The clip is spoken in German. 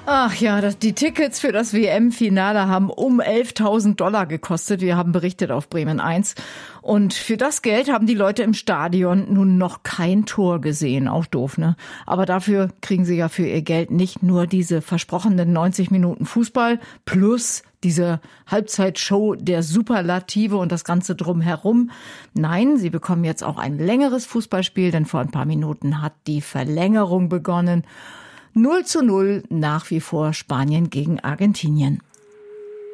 Ach ja, die Tickets für das WM-Finale haben um $11.000 gekostet. Wir haben berichtet auf Bremen 1. Und für das Geld haben die Leute im Stadion nun noch kein Tor gesehen. Auch doof, ne? Aber dafür kriegen sie ja für ihr Geld nicht nur diese versprochenen 90 Minuten Fußball plus diese Halbzeitshow der Superlative und das Ganze drumherum. Nein, sie bekommen jetzt auch ein längeres Fußballspiel, denn vor ein paar Minuten hat die Verlängerung begonnen. 0:0 nach wie vor Spanien gegen Argentinien.